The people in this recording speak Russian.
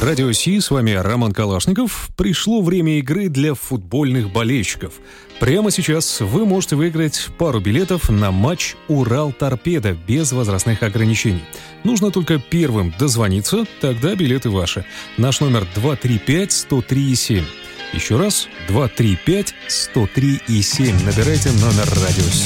Радио Си, с вами Роман Калашников. Пришло время игры для футбольных болельщиков. Прямо сейчас вы можете выиграть пару билетов на матч «Урал-Торпедо» без возрастных ограничений. Нужно только первым дозвониться, тогда билеты ваши. Наш номер 235-103-7. Еще раз, 235-103-7. Набирайте номер Радио Си.